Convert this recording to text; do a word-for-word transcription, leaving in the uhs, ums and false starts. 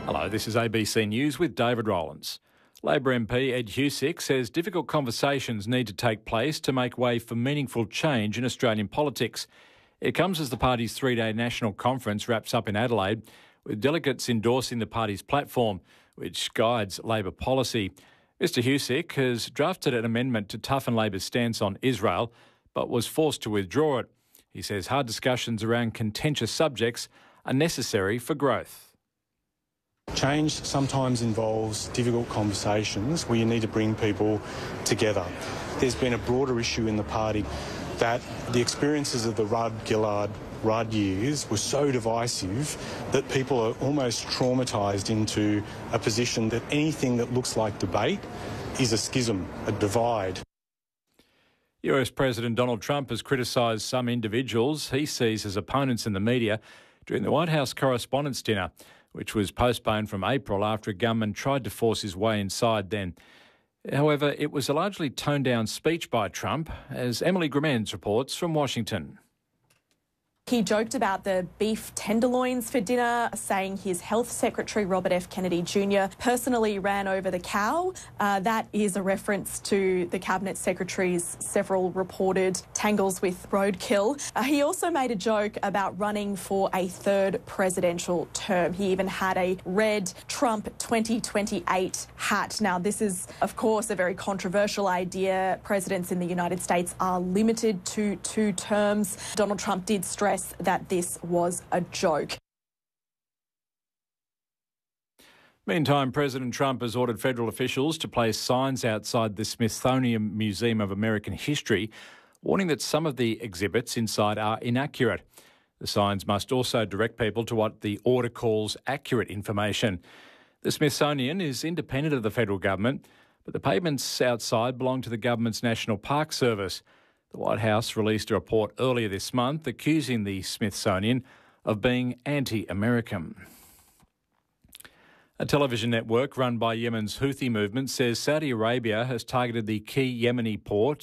Hello, this is A B C News with David Rowlands. Labor M P Ed Husic says difficult conversations need to take place to make way for meaningful change in Australian politics. It comes as the party's three-day national conference wraps up in Adelaide, with delegates endorsing the party's platform, which guides Labor policy. Mister Husic has drafted an amendment to toughen Labor's stance on Israel, but was forced to withdraw it. He says hard discussions around contentious subjects are necessary for growth. Change sometimes involves difficult conversations where you need to bring people together. There's been a broader issue in the party that the experiences of the Rudd-Gillard Rudd years were so divisive that people are almost traumatised into a position that anything that looks like debate is a schism, a divide. U S President Donald Trump has criticised some individuals he sees as opponents in the media during the White House Correspondents' Dinner, which was postponed from April after a gunman tried to force his way inside then. However, it was a largely toned-down speech by Trump, as Emily Gramens reports from Washington. He joked about the beef tenderloins for dinner, saying his health secretary, Robert F. Kennedy Junior, personally ran over the cow. Uh, that is a reference to the Cabinet Secretary's several reported tangles with roadkill. Uh, he also made a joke about running for a third presidential term. He even had a red Trump twenty twenty-eight hat. Now, this is, of course, a very controversial idea. Presidents in the United States are limited to two terms. Donald Trump did stress that this was a joke. Meantime, President Trump has ordered federal officials to place signs outside the Smithsonian Museum of American History, warning that some of the exhibits inside are inaccurate. The signs must also direct people to what the order calls accurate information. The Smithsonian is independent of the federal government, but the pavements outside belong to the government's National Park Service. The White House released a report earlier this month accusing the Smithsonian of being anti-American. A television network run by Yemen's Houthi movement says Saudi Arabia has targeted the key Yemeni port